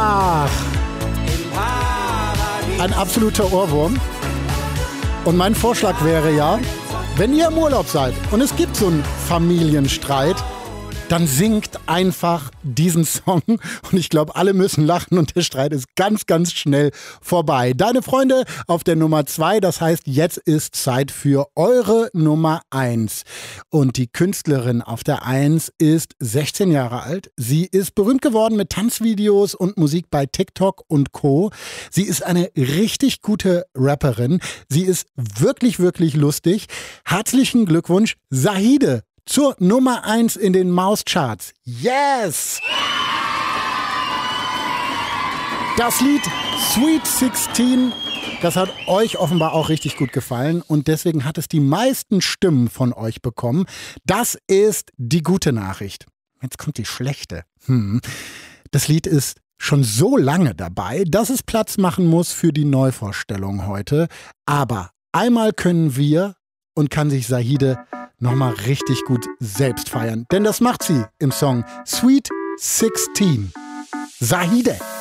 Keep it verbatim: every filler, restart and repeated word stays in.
Ach, ein absoluter Ohrwurm. Und mein Vorschlag wäre ja, wenn ihr im Urlaub seid und es gibt so einen Familienstreit, dann singt einfach diesen Song und ich glaube, alle müssen lachen und der Streit ist ganz, ganz schnell vorbei. Deine Freunde auf der Nummer zwei, das heißt, jetzt ist Zeit für eure Nummer eins. Und die Künstlerin auf der eins ist sechzehn Jahre alt. Sie ist berühmt geworden mit Tanzvideos und Musik bei TikTok und Co. Sie ist eine richtig gute Rapperin. Sie ist wirklich, wirklich lustig. Herzlichen Glückwunsch, Zahide, zur Nummer eins in den Mauscharts. Yes! Das Lied Sweet sechzehn, das hat euch offenbar auch richtig gut gefallen und deswegen hat es die meisten Stimmen von euch bekommen. Das ist die gute Nachricht. Jetzt kommt die schlechte. Hm. Das Lied ist schon so lange dabei, dass es Platz machen muss für die Neuvorstellung heute. Aber einmal können wir und kann sich Zahide nochmal richtig gut selbst feiern. Denn das macht sie im Song Sweet sechzehn. Zahide.